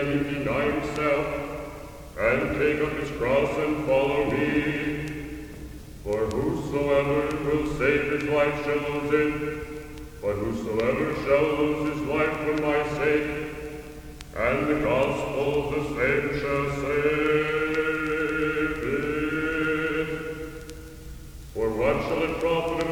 that he deny himself, and take up his cross and follow me. For whosoever will save his life shall lose it, but whosoever shall lose his life for my sake, and the gospel of the same shall save